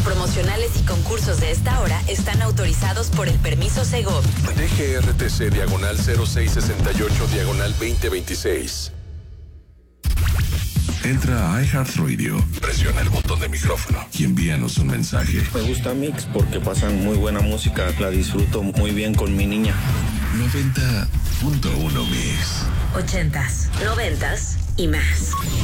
promocionales y concursos de esta hora están autorizados por el permiso Segov. DGRTC /0668/2026. Entra a iHeartRadio, presiona el botón de micrófono y envíanos un mensaje. Me gusta Mix porque pasan muy buena música, la disfruto muy bien con mi niña. 90.1 Mix. 80s, 90s y más.